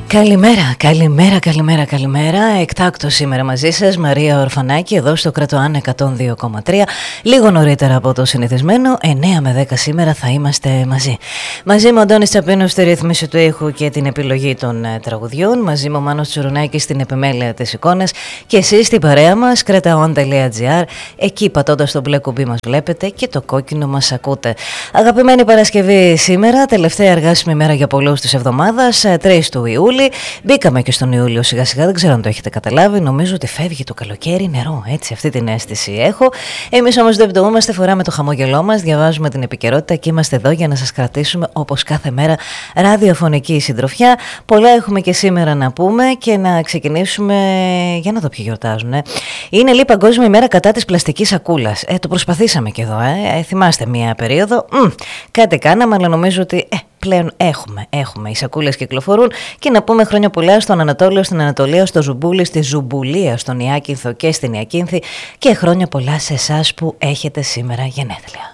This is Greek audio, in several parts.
Καλημέρα. Εκτάκτο σήμερα μαζί σας, Μαρία Ορφανάκη, εδώ στο Κρατοάν 102,3. Λίγο νωρίτερα από το συνηθισμένο, 9 με 10 σήμερα θα είμαστε μαζί. Μαζί μου ο Αντώνης Τσαπίνος στη ρύθμιση του ήχου και την επιλογή των τραγουδιών. Μαζί μου ο Μάνος Τσουρουνάκης στην επιμέλεια της εικόνας. Και εσείς στην παρέα μας, kretaon.gr. Εκεί πατώντας το μπλε κουμπί μας βλέπετε και το κόκκινο μας ακούτε. Αγαπημένη Παρασκευή σήμερα, τελευταία εργάσιμη μέρα για πολλούς της εβδομάδας, 3 του Ιούλη. Μπήκαμε και στον Ιούλιο σιγά σιγά, δεν ξέρω αν το έχετε καταλάβει. Νομίζω ότι φεύγει το καλοκαίρι νερό, έτσι, αυτή την αίσθηση έχω. Εμείς όμως δεν πτωούμαστε, φοράμε το χαμόγελό μας, διαβάζουμε την επικαιρότητα και είμαστε εδώ για να σας κρατήσουμε όπως κάθε μέρα ραδιοφωνική συντροφιά. Πολλά έχουμε και σήμερα να πούμε και να ξεκινήσουμε. Για να δω ποιοι γιορτάζουν. Είναι λέει Παγκόσμια ημέρα κατά της πλαστικής σακούλας. Το προσπαθήσαμε και εδώ. Θυμάστε μία περίοδο. Κάτι κάναμε, αλλά νομίζω ότι πλέον έχουμε. Οι σακούλες κυκλοφορούν και να πούμε χρόνια πολλά στον Ανατόλιο, στην Ανατολία, στο Ζουμπούλι, στη Ζουμπουλία, στον Ιάκυνθο και στην Ιακίνθη και χρόνια πολλά σε εσάς που έχετε σήμερα γενέθλια.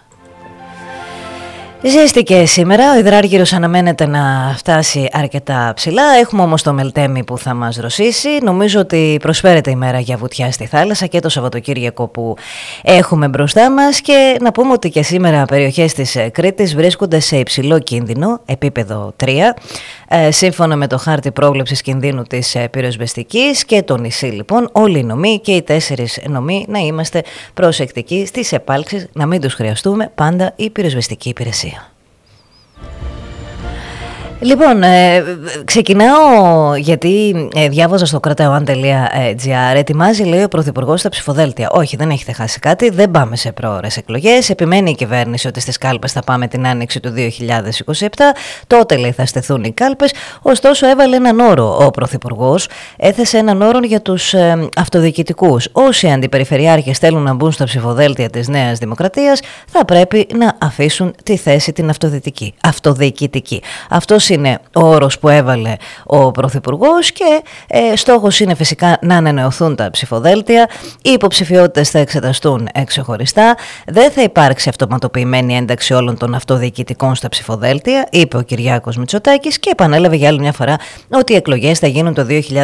Ζέστηκε σήμερα, ο υδράργυρος αναμένεται να φτάσει αρκετά ψηλά. Έχουμε όμως το Μελτέμι που θα μας δροσίσει. Νομίζω ότι προσφέρεται η μέρα για βουτιά στη θάλασσα και το Σαββατοκύριακο που έχουμε μπροστά μας. Και να πούμε ότι και σήμερα περιοχές της Κρήτης βρίσκονται σε υψηλό κίνδυνο, επίπεδο 3, σύμφωνα με το χάρτη πρόβλεψης κινδύνου της πυροσβεστικής και το νησί. Λοιπόν, όλοι οι νομοί και οι 4 νομοί να είμαστε προσεκτικοί στις επάλξεις, να μην τους χρειαστούμε πάντα η πυροσβεστική υπηρεσία. Λοιπόν, ξεκινάω γιατί διάβαζα στο kretaon.gr. Ετοιμάζει, λέει, ο Πρωθυπουργός τα ψηφοδέλτια. Όχι, δεν έχετε χάσει κάτι, δεν πάμε σε πρόωρες εκλογές. Επιμένει η κυβέρνηση ότι στις κάλπες θα πάμε την άνοιξη του 2027. Τότε, λέει, θα στεθούν οι κάλπες. Ωστόσο, έβαλε έναν όρο ο Πρωθυπουργός. Έθεσε έναν όρο για τους αυτοδιοικητικούς. Όσοι αντιπεριφερειάρχες θέλουν να μπουν στα ψηφοδέλτια της Νέας Δημοκρατίας, θα πρέπει να αφήσουν τη θέση την αυτοδιοικητική. Αυτός είναι ο όρος που έβαλε ο Πρωθυπουργός και στόχος είναι φυσικά να ανανεωθούν τα ψηφοδέλτια. Οι υποψηφιότητες θα εξεταστούν ξεχωριστά. Δεν θα υπάρξει αυτοματοποιημένη ένταξη όλων των αυτοδιοικητικών στα ψηφοδέλτια, είπε ο Κυριάκος Μητσοτάκης και επανέλαβε για άλλη μια φορά ότι οι εκλογές θα γίνουν το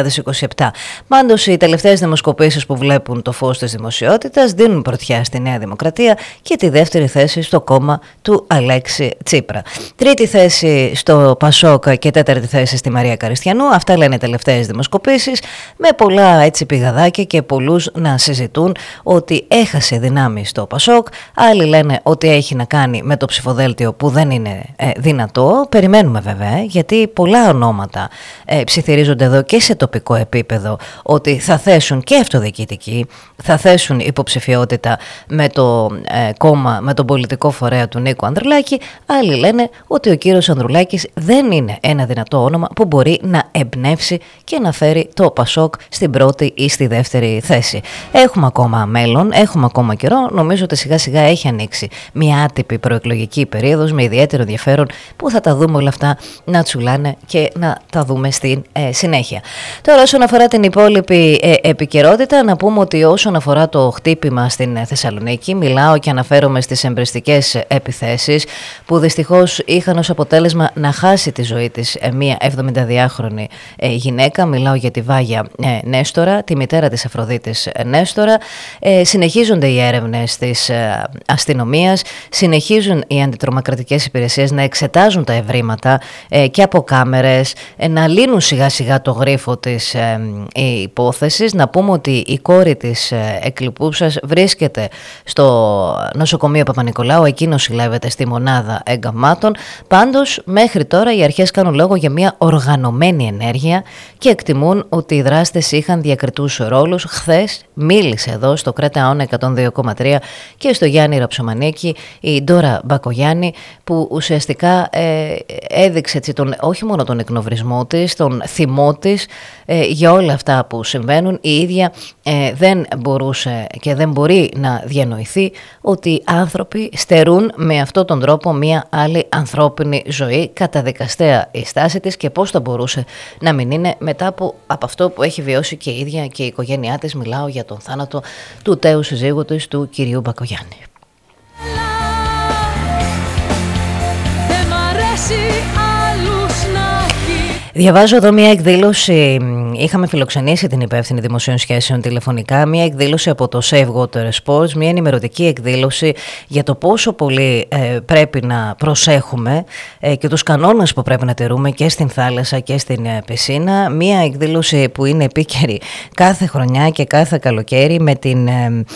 2027. Πάντως, οι τελευταίες δημοσκοπήσεις που βλέπουν το φως της δημοσιότητας δίνουν πρωτιά στη Νέα Δημοκρατία και τη δεύτερη θέση στο κόμμα του Αλέξη Τσίπρα. Τρίτη θέση στο Πασόκ και τέταρτη θέση στη Μαρία Καριστιανού. Αυτά λένε οι τελευταίες δημοσκοπήσεις, με πολλά έτσι πηγαδάκια και πολλούς να συζητούν ότι έχασε δυνάμεις στο Πασόκ. Άλλοι λένε ότι έχει να κάνει με το ψηφοδέλτιο που δεν είναι δυνατό. Περιμένουμε βέβαια, γιατί πολλά ονόματα ψιθυρίζονται εδώ και σε τοπικό επίπεδο ότι θα θέσουν και αυτοδιοικητική, θα θέσουν υποψηφιότητα με το κόμμα, με τον πολιτικό φορέα του Νίκου Ανδρουλάκη. Άλλοι λένε ότι ο κύριος Ανδρουλάκης δεν είναι ένα δυνατό όνομα που μπορεί να εμπνεύσει και να φέρει το Πασόκ στην πρώτη ή στη δεύτερη θέση. Έχουμε ακόμα μέλλον, έχουμε ακόμα καιρό. Νομίζω ότι σιγά σιγά έχει ανοίξει μια άτυπη προεκλογική περίοδος με ιδιαίτερο ενδιαφέρον που θα τα δούμε όλα αυτά να τσουλάνε και να τα δούμε στην συνέχεια. Τώρα, όσον αφορά την υπόλοιπη επικαιρότητα, να πούμε ότι όσον αφορά το χτύπημα στην Θεσσαλονίκη, μιλάω και αναφέρομαι στις εμπριστικές επιθέσεις που δυστυχώς είχαν ως αποτέλεσμα να χάσει τη ζωή της μία 72χρονη γυναίκα. Μιλάω για τη Βάγια Νέστορα, τη μητέρα της Αφροδίτης Νέστορα. Συνεχίζονται οι έρευνες της αστυνομίας, συνεχίζουν οι αντιτρομοκρατικές υπηρεσίες να εξετάζουν τα ευρήματα και από κάμερες, να λύνουν σιγά σιγά το γρίφο της υπόθεσης. Να πούμε ότι η κόρη της εκλειπούσας βρίσκεται στο νοσοκομείο Παπα-Νικολάου, εκείνο συλλεύεται στη μονάδα εγκαμμάτων. Πάντως, μέχρι τώρα οι αρχές κάνουν λόγο για μια οργανωμένη ενέργεια και εκτιμούν ότι οι δράστες είχαν διακριτούς ρόλους. Χθες μίλησε εδώ στο Κρεταόν 102,3 και στο Γιάννη Ραψομανίκη η Ντόρα Μπακογιάννη, που ουσιαστικά έδειξε έτσι όχι μόνο τον εκνευρισμό της, τον θυμό της για όλα αυτά που συμβαίνουν. Η ίδια δεν μπορούσε και δεν μπορεί να διανοηθεί ότι άνθρωποι στερούν με αυτόν τον τρόπο μια άλλη ανθρώπινη ζωή. Καταδικαστέα η στάση της και πώς θα μπορούσε να μην είναι μετά από αυτό που έχει βιώσει και η ίδια και η οικογένειά της. Μιλάω για τον θάνατο του τέου συζύγου της, του κυρίου Μπακογιάννη. Διαβάζω εδώ μια εκδήλωση, είχαμε φιλοξενήσει την υπεύθυνη δημοσίων σχέσεων τηλεφωνικά, μια εκδήλωση από το Save Water Sports, μια ενημερωτική εκδήλωση για το πόσο πολύ πρέπει να προσέχουμε και τους κανόνες που πρέπει να τηρούμε και στην θάλασσα και στην πισίνα. Μια εκδήλωση που είναι επίκαιρη κάθε χρονιά και κάθε καλοκαίρι με την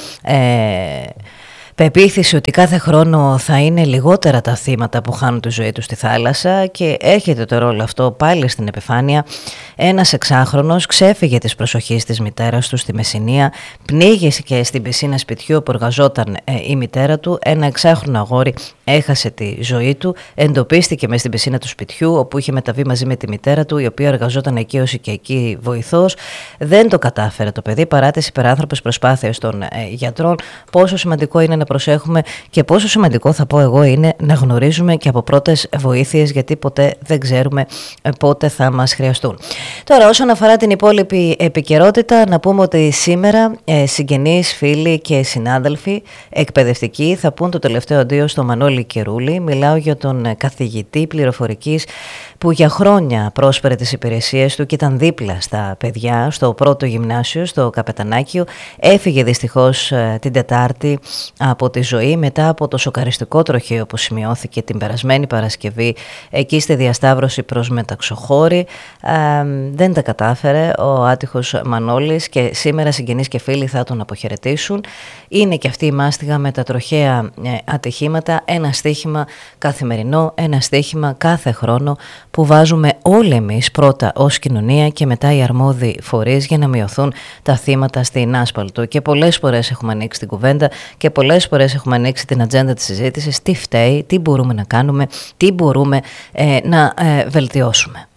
πεποίθηση ότι κάθε χρόνο θα είναι λιγότερα τα θύματα που χάνουν τη ζωή τους στη θάλασσα, και έρχεται το ρόλο αυτό πάλι στην επιφάνεια. Ένας 6χρονος ξέφυγε της προσοχής της μητέρας του στη Μεσσηνία, πνίγηκε στην πισίνα σπιτιού όπου εργαζόταν η μητέρα του. Ένα 6χρονο αγόρι έχασε τη ζωή του, εντοπίστηκε μες στην πισίνα του σπιτιού όπου είχε μεταβεί μαζί με τη μητέρα του, η οποία εργαζόταν εκεί ως οικιακή βοηθός. Δεν το κατάφερε το παιδί παρά τις υπεράνθρωπες προσπάθειες των γιατρών. Πόσο σημαντικό είναι να προσέχουμε και πόσο σημαντικό, θα πω εγώ, είναι να γνωρίζουμε και από πρώτες βοήθειες, γιατί ποτέ δεν ξέρουμε πότε θα μας χρειαστούν. Τώρα, όσον αφορά την υπόλοιπη επικαιρότητα, να πούμε ότι σήμερα συγγενείς, φίλοι και συνάδελφοι εκπαιδευτικοί θα πούν το τελευταίο αντίο στο Μανώλη Κερούλη. Μιλάω για τον καθηγητή πληροφορικής που για χρόνια πρόσφερε τις υπηρεσίες του και ήταν δίπλα στα παιδιά στο πρώτο γυμνάσιο, στο Καπετανάκιο. Έφυγε δυστυχώς την Τετάρτη από τη ζωή μετά από το σοκαριστικό τροχαίο που σημειώθηκε την περασμένη Παρασκευή εκεί στη διασταύρωση προς Μεταξοχώρη. Δεν τα κατάφερε ο άτυχος Μανώλης και σήμερα συγγενείς και φίλοι θα τον αποχαιρετήσουν. Είναι και αυτή η μάστιγα με τα τροχαία ατυχήματα, ένα στοίχημα καθημερινό, ένα στοίχημα κάθε χρόνο που βάζουμε όλοι εμείς πρώτα ως κοινωνία και μετά οι αρμόδιοι φορείς για να μειωθούν τα θύματα στην άσφαλτο. Και πολλές φορές έχουμε ανοίξει την κουβέντα και πολλές φορές έχουμε ανοίξει την ατζέντα της συζήτησης. Τι φταίει, τι μπορούμε να κάνουμε, τι μπορούμε να βελτιώσουμε.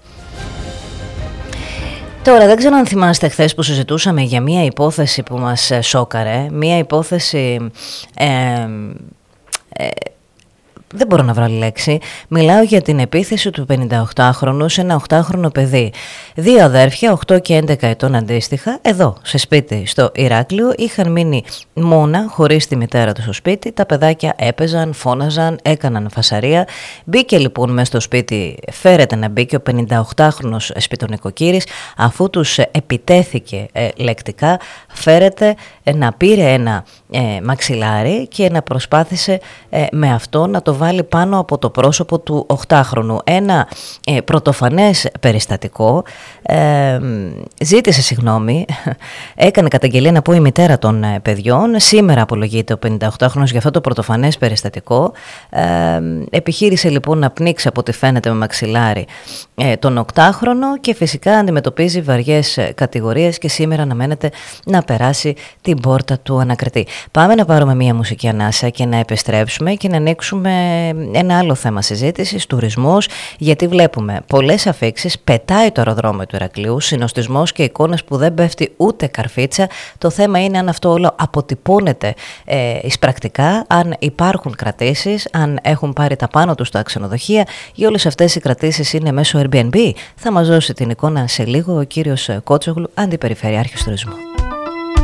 Τώρα, δεν ξέρω αν θυμάστε χθες που συζητούσαμε για μία υπόθεση που μας σόκαρε, μία υπόθεση... δεν μπορώ να βρω άλλη λέξη. Μιλάω για την επίθεση του 58χρονου σε ένα 8χρονο παιδί. Δύο αδέρφια, 8 και 11 ετών αντίστοιχα, εδώ σε σπίτι στο Ηράκλειο, είχαν μείνει μόνα, χωρίς τη μητέρα του στο σπίτι. Τα παιδάκια έπαιζαν, φώναζαν, έκαναν φασαρία. Μπήκε λοιπόν μέσα στο σπίτι, φέρεται να μπει και ο 58χρονος σπιτονικοκύρης, αφού τους επιτέθηκε λεκτικά, φέρεται να πήρε ένα μαξιλάρι και να προσπάθησε με αυτό να το βάλει πάνω από το πρόσωπο του 8χρονου. Ένα πρωτοφανές περιστατικό. Ζήτησε συγγνώμη, έκανε καταγγελία, να πω, η μητέρα των παιδιών. Σήμερα απολογείται ο 58χρονος για αυτό το πρωτοφανές περιστατικό. Επιχείρησε λοιπόν να πνίξει, από ό,τι φαίνεται, με μαξιλάρι τον 8χρονο και φυσικά αντιμετωπίζει βαριές κατηγορίες και σήμερα αναμένεται να περάσει την πόρτα του ανακριτή. Πάμε να πάρουμε μία μουσική ανάσα και να επιστρέψουμε και να ανοίξουμε ένα άλλο θέμα συζήτησης, τουρισμός, γιατί βλέπουμε πολλές αφίξεις, πετάει το αεροδρόμιο του Ηρακλείου, συνοστισμός και εικόνες που δεν πέφτει ούτε καρφίτσα. Το θέμα είναι αν αυτό όλο αποτυπώνεται εις πρακτικά, αν υπάρχουν κρατήσεις, αν έχουν πάρει τα πάνω τους τα ξενοδοχεία ή όλες αυτές οι κρατήσεις είναι μέσω Airbnb. Θα μας δώσει την εικόνα σε λίγο ο κύριος Κότσογλου, Αντιπεριφερειάρχης Τουρισμού.